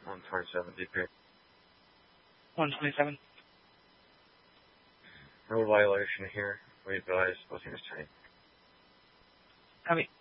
127 DP. 127. Road violation here. We advise, both units 10. Copy.